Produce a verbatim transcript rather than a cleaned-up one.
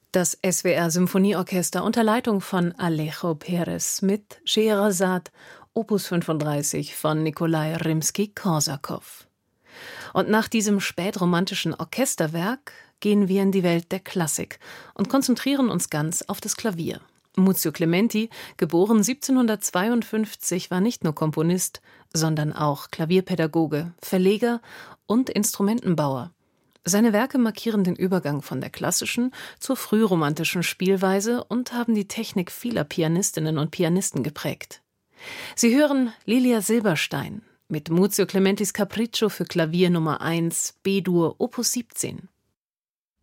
Das S W R-Symphonieorchester unter Leitung von Alejo Perez mit Scheherazad, Opus fünfunddreißig von Nikolai Rimski-Korsakow. Und nach diesem spätromantischen Orchesterwerk gehen wir in die Welt der Klassik und konzentrieren uns ganz auf das Klavier. Muzio Clementi, geboren siebzehnhundertzweiundfünfzig, war nicht nur Komponist, sondern auch Klavierpädagoge, Verleger und Instrumentenbauer. Seine Werke markieren den Übergang von der klassischen zur frühromantischen Spielweise und haben die Technik vieler Pianistinnen und Pianisten geprägt. Sie hören Lilia Silberstein mit Muzio Clementis Capriccio für Klavier Nummer eins, B-Dur, Opus siebzehn.